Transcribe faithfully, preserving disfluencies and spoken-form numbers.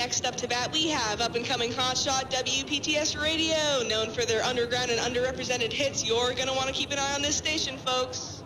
next up to bat, we have up-and-coming hotshot W P T S Radio. Known for their underground and underrepresented hits, you're going to want to keep an eye on this station, folks.